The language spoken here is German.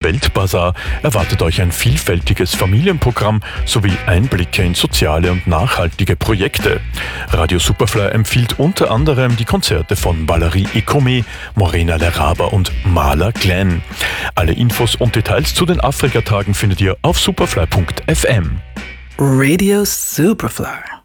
Weltbasar erwartet euch ein vielfältiges Familienprogramm sowie Einblicke in soziale und nachhaltige Projekte. Radio Superfly empfiehlt unter anderem die Konzerte von Valerie Ecomé, Morena Leraba und Marla Glenn. Alle Infos und Details zu den Afrika-Tagen findet ihr auf superfly.fm. Radio Superfly.